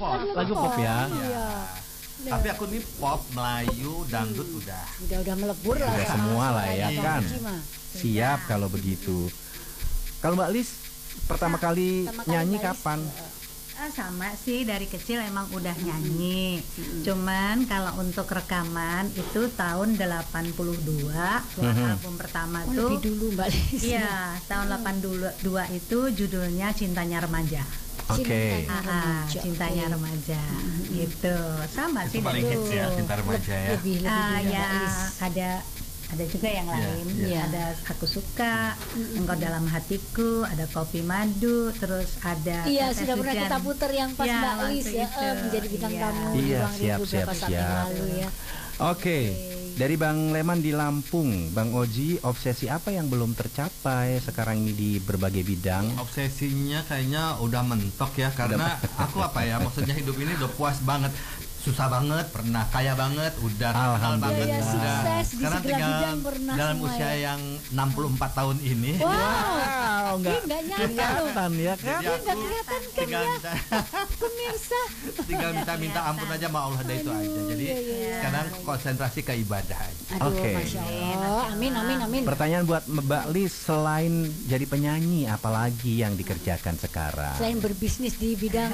pop. Lagu pop ya. Iya. Tapi aku nih pop, Melayu, dangdut udah. Udah melebur lah. Udah semua lah ya Bang kan. Oji mah. Siap kalau begitu. Kalau Mbak Lis pertama kali nyanyi Mbak Lis, kapan? Sama sih, dari kecil emang udah nyanyi. Cuman kalau untuk rekaman itu tahun 82 buat album pertama Oh, tuh. lebih dulu Mbak Lis. Iya, tahun 82 itu judulnya Cintanya Remaja. Oke. Cintanya Remaja gitu. Sama Itu sih paling dari hits ya, Cinta Remaja ya. Lebih ya, Mbak Lis. ada juga yang lain. Iya. Ada Aku Suka, Engkau Dalam Hatiku, ada Kopi Madu, terus ada Iya, Tetes sudah pernah Hujan. kita puter yang pas Iya, Mbak waktu Lis ya, itu. menjadi bintang Iya. tamu di Iya, Ruang siap, Rindu beberapa siap, saat yang siap. lalu ya. Oke. Dari Bang Leman di Lampung, Bang Oji, obsesi apa yang belum tercapai sekarang ini di berbagai bidang? Obsesinya kayaknya udah mentok ya, karena aku apa ya, maksudnya hidup ini udah puas banget. Susah banget, pernah kaya banget, udah terkenal banget, Iya, udah. sukses di Sekarang segala tinggal bidang pernah dalam semua usia ya. yang 64 tahun ini. Wow, enggak nggak nyangka loh. kelihatan ya kan? Jadi Nggak kelihatan kan tinggal ya, minta, pemirsa. tinggal minta ampun aja sama Allah, ada itu aja. Jadi iya. sekarang konsentrasi ke ibadah aja. Aduh, Oke. Masya Allah. Amin, amin, amin. Pertanyaan buat Mbak Lis, selain jadi penyanyi, apalagi yang dikerjakan sekarang? Selain berbisnis di bidang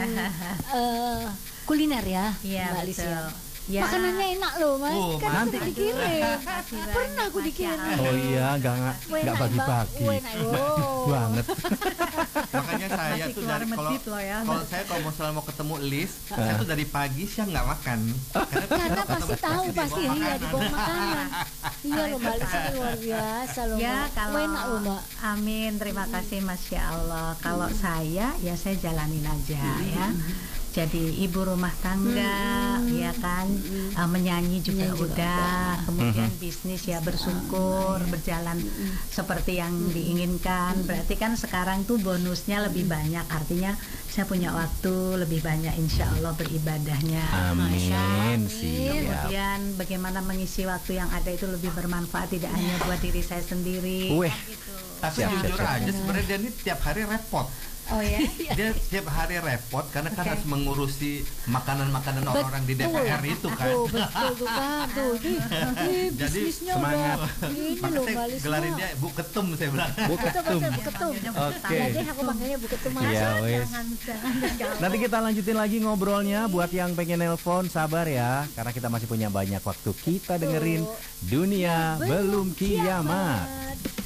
kuliner ya, Iya, Mbak Lis ya. betul. Ya. Makanannya enak loh Mas, Oh, kan nanti. aku dikirim. Makasih Pernah banyak, aku Masya dikirim. Allah. Oh iya, nggak bagi-bagi. Banget. Makanya saya Masih tuh keluar dari kalau masjid loh ya. kalau misalnya mau ketemu Lis, saya tuh dari pagi siang nggak makan. Karena pasti tahu, dia pasti bawa iya makanan. dibawa makanan. Iya loh Mbak Lis, ini luar biasa loh Ya Mbak. kalau Enak loh Mbak. amin, terima kasih Masya Allah. Kalau saya ya saya jalanin aja ya. Jadi ibu rumah tangga, ya kan, menyanyi juga udah, kemudian bisnis ya bersyukur, berjalan seperti yang diinginkan. Berarti kan sekarang tuh bonusnya lebih banyak, artinya saya punya waktu lebih banyak, insya Allah beribadahnya. Amin, siap. Kemudian bagaimana mengisi waktu yang ada itu lebih bermanfaat, tidak hanya buat diri saya sendiri. Weh, Tapi Siap, jujur siap, siap. aja sebenarnya dia ini tiap hari repot. Oh ya. Dia tiap hari repot karena kan Oke. harus mengurusi makanan-makanan orang-orang di DPR itu kan. Tuh, betul tuh kan. Tuh, ini Jadi bisnisnya semangat. udah ini Makanya loh saya Mbak Lis. gelarin dia Bu Ketum, saya bilang. Buketum. Betul, Ketum. Oke. Ya deh, aku panggilnya Bu Ketum aja. Iya, wes. Jangan. Nanti kita lanjutin lagi ngobrolnya. Buat yang pengen nelpon, sabar ya, karena kita masih punya banyak waktu. Kita dengerin Dunia Belum Kiamat.